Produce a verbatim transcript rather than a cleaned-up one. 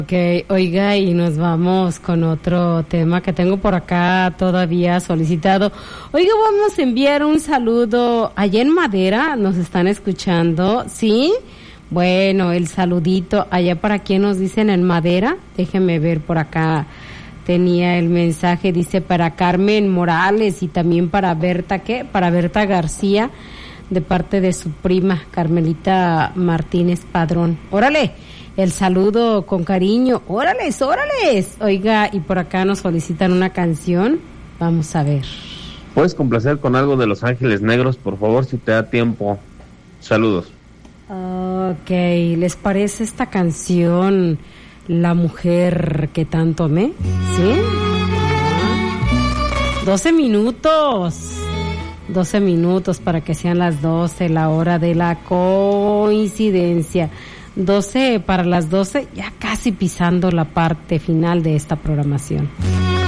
Ok, oiga, y nos vamos con otro tema que tengo por acá todavía solicitado. Oiga, vamos a enviar un saludo allá en Madera, nos están escuchando, ¿sí? Bueno, el saludito allá para quien nos dicen en Madera, déjeme ver por acá, tenía el mensaje, dice para Carmen Morales y también para Berta, ¿qué? Para Berta García, de parte de su prima Carmelita Martínez Padrón. ¡Órale! El saludo con cariño. ¡Órales, órales! Oiga, y por acá nos solicitan una canción. Vamos a ver. ¿Puedes complacer con algo de Los Ángeles Negros, por favor, si te da tiempo? Saludos. Ok, ¿les parece esta canción La Mujer que Tanto Amé? ¿Sí? doce minutos. doce minutos para que sean las doce, la hora de la coincidencia. doce para las doce, ya casi pisando la parte final de esta programación.